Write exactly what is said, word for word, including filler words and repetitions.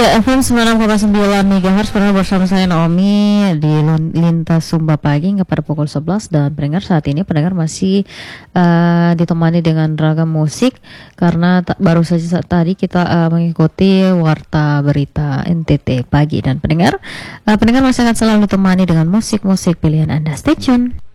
F M sembilan puluh enam koma sembilan MHz pernah bersama saya Naomi di Lintas Sumba Pagi hingga pada pukul sebelas. Dan pendengar, saat ini pendengar masih uh, ditemani dengan ragam musik karena ta- baru saja tadi kita uh, mengikuti Warta Berita N T T Pagi. Dan pendengar, uh, pendengar masih akan selalu ditemani dengan musik-musik pilihan Anda. Stay tune.